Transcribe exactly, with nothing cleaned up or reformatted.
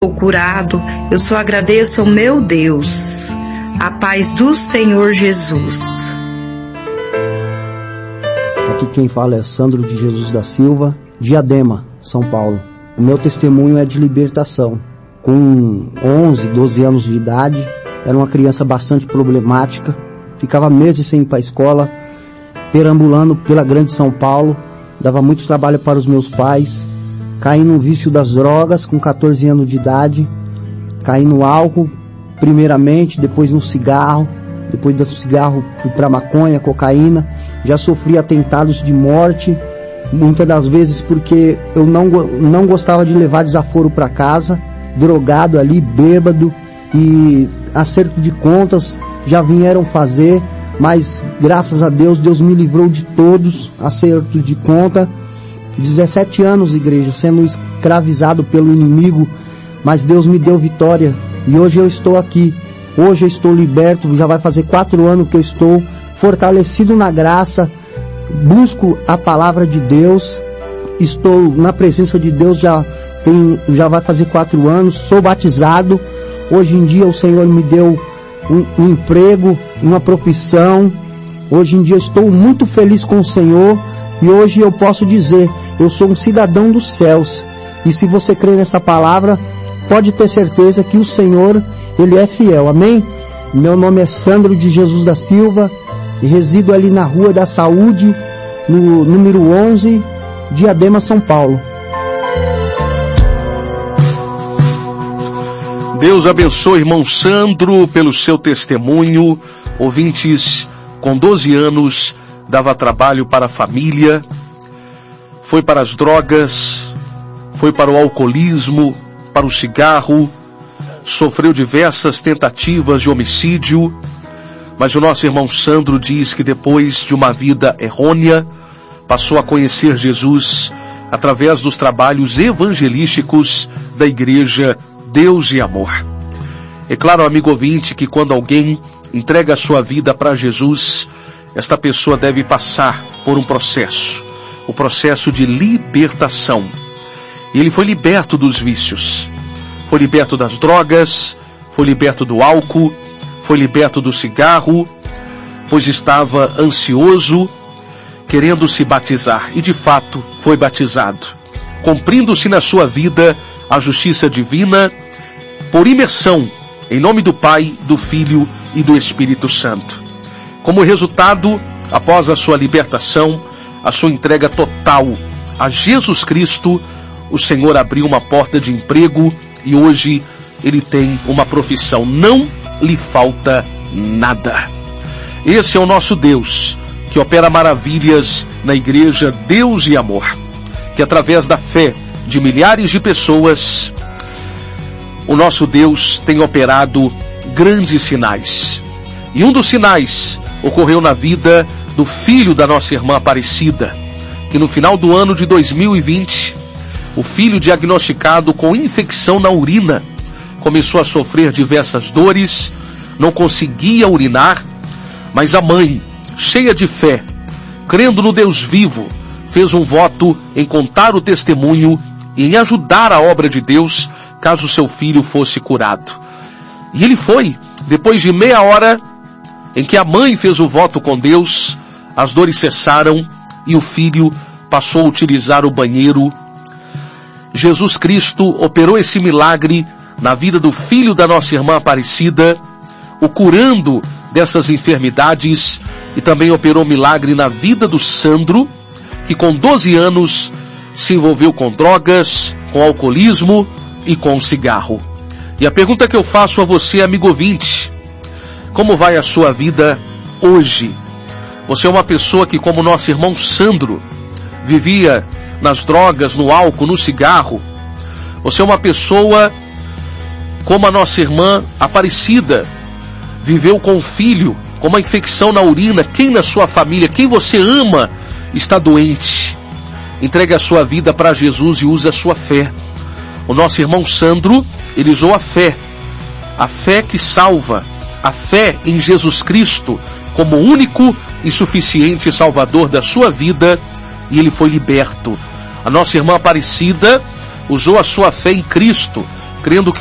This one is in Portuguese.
curado, eu só agradeço ao meu Deus. A paz do Senhor Jesus. Aqui quem fala é Sandro de Jesus da Silva, Diadema, São Paulo. O meu testemunho é de libertação. Com onze, doze anos de idade, era uma criança bastante problemática, ficava meses sem ir para a escola, perambulando pela grande São Paulo, dava muito trabalho para os meus pais, caí no vício das drogas com catorze anos de idade, caí no álcool primeiramente, depois no cigarro, depois do cigarro fui para maconha, cocaína, já sofri atentados de morte, muitas das vezes porque eu não, não gostava de levar desaforo para casa, drogado ali, bêbado, e acerto de contas já vieram fazer, mas graças a Deus, Deus me livrou de todos, acerto de conta. dezessete anos, igreja, sendo escravizado pelo inimigo, mas Deus me deu vitória, e hoje eu estou aqui, hoje eu estou liberto, já vai fazer quatro anos que eu estou fortalecido na graça, busco a palavra de Deus, estou na presença de Deus, já, tem, já vai fazer quatro anos, sou batizado, hoje em dia o Senhor me deu um, um emprego, uma profissão, hoje em dia eu estou muito feliz com o Senhor, e hoje eu posso dizer, eu sou um cidadão dos céus, e se você crê nessa palavra, pode ter certeza que o Senhor, Ele é fiel, amém? Meu nome é Sandro de Jesus da Silva, e resido ali na Rua da Saúde, no número onze, Diadema, São Paulo. Deus abençoe, irmão Sandro, pelo seu testemunho. Ouvintes, com doze anos, dava trabalho para a família, foi para as drogas, foi para o alcoolismo, para o cigarro, sofreu diversas tentativas de homicídio, mas o nosso irmão Sandro diz que depois de uma vida errônea, passou a conhecer Jesus através dos trabalhos evangelísticos da Igreja Deus e Amor. É claro, amigo ouvinte, que quando alguém entrega a sua vida para Jesus, esta pessoa deve passar por um processo, o processo de libertação. E ele foi liberto dos vícios, foi liberto das drogas, foi liberto do álcool, foi liberto do cigarro, pois estava ansioso, querendo se batizar, e de fato foi batizado, cumprindo-se na sua vida a justiça divina, por imersão, em nome do Pai, do Filho e do Espírito Santo. Como resultado, após a sua libertação, a sua entrega total a Jesus Cristo, o Senhor abriu uma porta de emprego e hoje ele tem uma profissão. Não lhe falta nada. Esse é o nosso Deus, que opera maravilhas na Igreja Deus e Amor, que através da fé de milhares de pessoas, o nosso Deus tem operado grandes sinais. E um dos sinais ocorreu na vida do filho da nossa irmã Aparecida, que no final do ano de dois mil e vinte, o filho diagnosticado com infecção na urina, começou a sofrer diversas dores, não conseguia urinar, mas a mãe, cheia de fé, crendo no Deus vivo, fez um voto em contar o testemunho e em ajudar a obra de Deus, caso seu filho fosse curado. E ele foi, depois de meia hora, em que a mãe fez o voto com Deus, as dores cessaram e o filho passou a utilizar o banheiro. Jesus Cristo operou esse milagre na vida do filho da nossa irmã Aparecida, o curando dessas enfermidades, e também operou milagre na vida do Sandro, que com doze anos se envolveu com drogas, com alcoolismo e com cigarro. E a pergunta que eu faço a você, amigo ouvinte, como vai a sua vida hoje? Você é uma pessoa que, como nosso irmão Sandro, vivia nas drogas, no álcool, no cigarro? Você é uma pessoa como a nossa irmã Aparecida, viveu com um filho, com uma infecção na urina? Quem na sua família, quem você ama, está doente? Entregue a sua vida para Jesus e use a sua fé. O nosso irmão Sandro, ele usou a fé, a fé que salva, a fé em Jesus Cristo como único e suficiente Salvador da sua vida, e ele foi liberto. A nossa irmã Aparecida usou a sua fé em Cristo crendo que